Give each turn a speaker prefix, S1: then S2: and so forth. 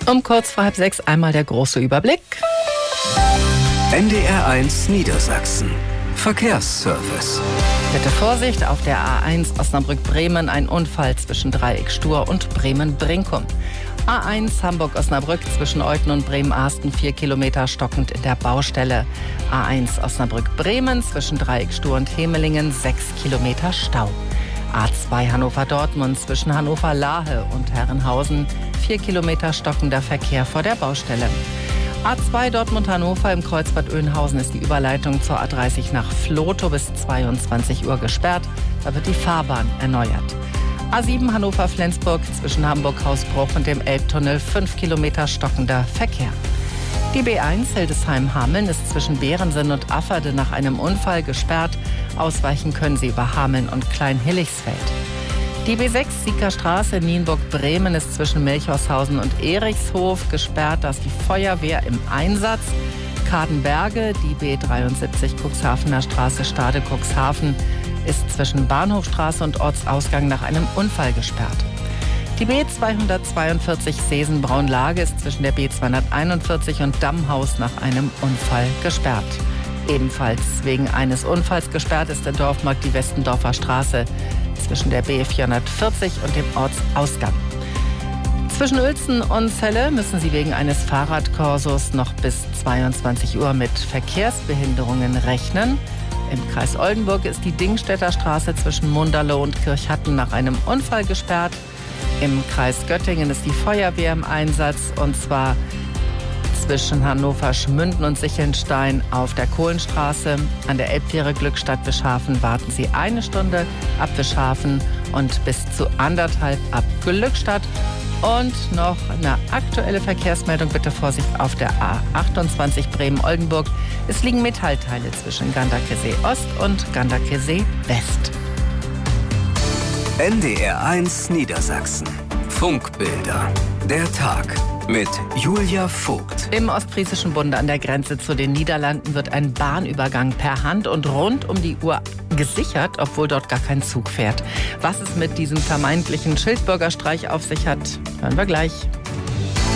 S1: Um kurz vor 5:30 einmal der große Überblick.
S2: NDR1 Niedersachsen. Verkehrsservice.
S1: Bitte Vorsicht auf der A1 Osnabrück-Bremen, ein Unfall zwischen Dreieck-Stur und Bremen-Brinkum. A1 Hamburg-Osnabrück zwischen Euthen und Bremen-Ahsten 4 Kilometer stockend in der Baustelle. A1 Osnabrück-Bremen zwischen Dreieck-Stur und Hemelingen 6 Kilometer Stau. A2 Hannover-Dortmund zwischen Hannover-Lahe und Herrenhausen 4 Kilometer stockender Verkehr vor der Baustelle. A2 Dortmund-Hannover im Kreuzbad Oeynhausen ist die Überleitung zur A30 nach Vlotho bis 22 Uhr gesperrt. Da wird die Fahrbahn erneuert. A7 Hannover-Flensburg zwischen Hamburg-Hausbruch und dem Elbtunnel 5 Kilometer stockender Verkehr. Die B1 Hildesheim-Hameln ist zwischen Berensen und Afferde nach einem Unfall gesperrt. Ausweichen können Sie über Hameln und Kleinhillichsfeld. Die B6 Siegerstraße Nienburg-Bremen ist zwischen Milchhorshausen und Erichshof gesperrt. Da ist die Feuerwehr im Einsatz. Kadenberge, die B73 Cuxhavener Straße Stade-Cuxhaven ist zwischen Bahnhofstraße und Ortsausgang nach einem Unfall gesperrt. Die B242 Seesen-Braunlage ist zwischen der B241 und Dammhaus nach einem Unfall gesperrt. Ebenfalls wegen eines Unfalls gesperrt ist in Dorfmark die Westendorfer Straße zwischen der B440 und dem Ortsausgang. Zwischen Uelzen und Celle müssen Sie wegen eines Fahrradkorsos noch bis 22 Uhr mit Verkehrsbehinderungen rechnen. Im Kreis Oldenburg ist die Dingstädter Straße zwischen Munderloh und Kirchhatten nach einem Unfall gesperrt. Im Kreis Göttingen ist die Feuerwehr im Einsatz, und zwar zwischen Hannover-Schmünden und Sichelnstein auf der Kohlenstraße. An der Elbfähre Glückstadt-Wischhafen warten Sie 1 Stunde ab Wischhafen und bis zu 1,5 ab Glückstadt. Und noch eine aktuelle Verkehrsmeldung, bitte Vorsicht auf der A28 Bremen-Oldenburg. Es liegen Metallteile zwischen Ganderkesee Ost und Ganderkesee West.
S2: NDR1 Niedersachsen. Funkbilder. Der Tag mit Julia Vogt.
S1: Im Ostfriesischen Bund an der Grenze zu den Niederlanden wird ein Bahnübergang per Hand und rund um die Uhr gesichert, obwohl dort gar kein Zug fährt. Was es mit diesem vermeintlichen Schildbürgerstreich auf sich hat, hören wir gleich.